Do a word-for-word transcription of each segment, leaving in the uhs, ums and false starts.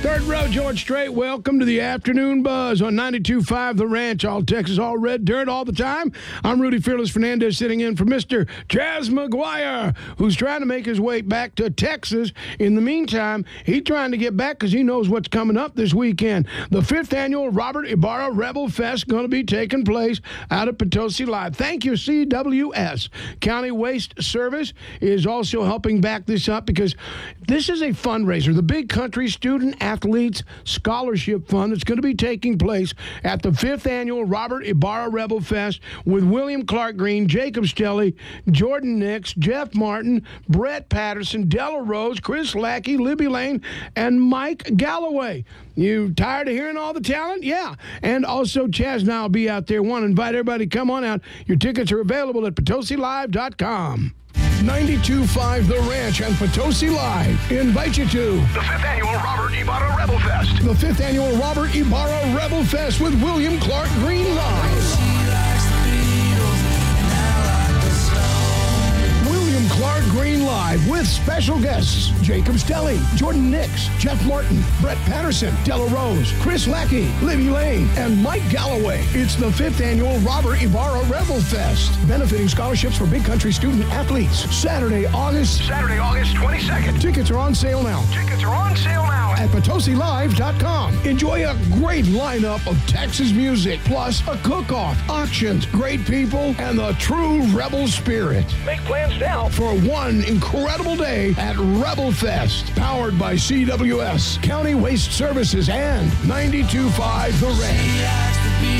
Third row, George Strait. Welcome to the Afternoon Buzz on ninety-two point five The Ranch. All Texas, all red dirt, all the time. I'm Rudy Fearless Fernandez sitting in for Mister Jazz McGuire, who's trying to make his way back to Texas. In the meantime, he's trying to get back because he knows what's coming up this weekend. The fifth annual Robert Ibarra Rebel Fest going to be taking place out at Potosi Live. Thank you, C W S. County Waste Service is also helping back this up because this is a fundraiser. The Big Country Student Athletes Scholarship Fund that's going to be taking place at the fifth annual Robert Ibarra Rebel Fest with William Clark Green, Jacob Stelly, Jordan Nix, Jeff Martin, Brett Patterson, Della Rose, Chris Lackey, Libby Lane, and Mike Galloway. You tired of hearing all the talent? Yeah. And also Chaz Now will be out there. Want to invite everybody to come on out. Your tickets are available at potosi live dot com. ninety-two point five The Ranch and Potosi Live invite you to the fifth annual Robert Ibarra Rebel Fest. The fifth annual Robert Ibarra Rebel Fest with William Clark Green Live. William Clark Green Live with special guests Jacob Stelly, Jordan Nix, Jeff Martin, Brett Patterson, Della Rose, Chris Lackey, Libby Lane, and Mike Galloway. It's the fifth annual Robert Ibarra Rebel Fest, benefiting scholarships for Big Country student athletes. Saturday, August Saturday, August twenty-second. Tickets are on sale now. Tickets are on sale now at potosi live dot com. Enjoy a great lineup of Texas music, plus a cook-off, auctions, great people, and the true Rebel spirit. Make plans now for one incredible day at Rebel Fest, powered by C W S, County Waste Services, and ninety-two point five The Ranch.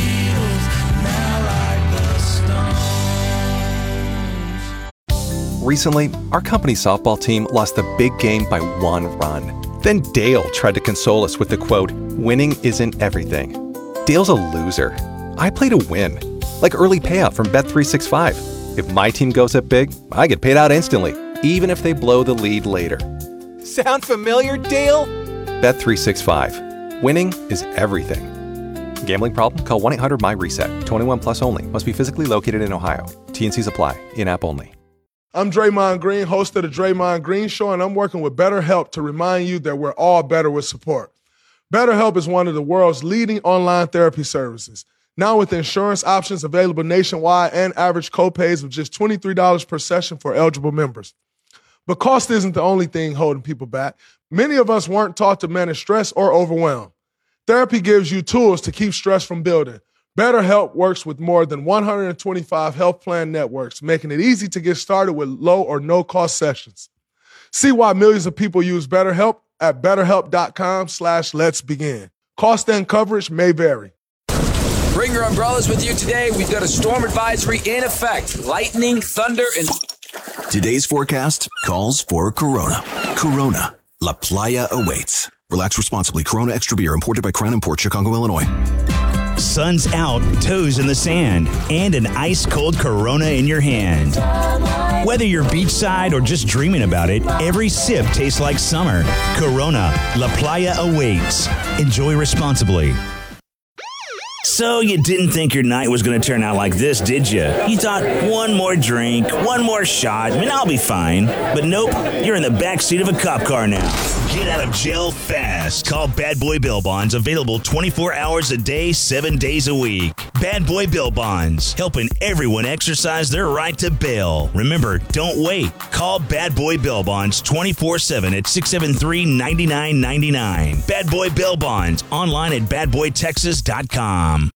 Recently, our company softball team lost the big game by one run. Then Dale tried to console us with the quote, "Winning isn't everything." Dale's a loser. I play to win, like early payout from Bet three sixty-five. If my team goes up big, I get paid out instantly, even if they blow the lead later. Sound familiar, Dale? Bet three sixty-five. Winning is everything. Gambling problem? Call one eight hundred M Y reset. twenty-one plus only. Must be physically located in Ohio. T N Cs apply. In-app only. I'm Draymond Green, host of the Draymond Green Show, and I'm working with BetterHelp to remind you that we're all better with support. BetterHelp is one of the world's leading online therapy services. Now with insurance options available nationwide and average copays of just twenty-three dollars per session for eligible members. But cost isn't the only thing holding people back. Many of us weren't taught to manage stress or overwhelm. Therapy gives you tools to keep stress from building. BetterHelp works with more than one hundred twenty-five health plan networks, making it easy to get started with low or no-cost sessions. See why millions of people use BetterHelp at betterhelp.com slash let's begin. Cost and coverage may vary. Bring your umbrellas with you today. We've got a storm advisory in effect. Lightning, thunder, and... Today's forecast calls for Corona. Corona. La Playa awaits. Relax responsibly. Corona Extra Beer, imported by Crown Imports, Chicago, Illinois. Sun's out, toes in the sand, and an ice-cold Corona in your hand. Whether you're beachside or just dreaming about it, every sip tastes like summer. Corona. La Playa awaits. Enjoy responsibly. So you didn't think your night was going to turn out like this, did you? You thought one more drink, one more shot, and I'll be fine. But nope, you're in the backseat of a cop car now. Get out of jail fast. Call Bad Boy Bail Bonds, available twenty-four hours a day, seven days a week. Bad Boy Bail Bonds, helping everyone exercise their right to bail. Remember, don't wait. Call Bad Boy Bail Bonds twenty-four seven at six seven three, nine nine nine nine. Bad Boy Bail Bonds, online at bad boy texas dot com.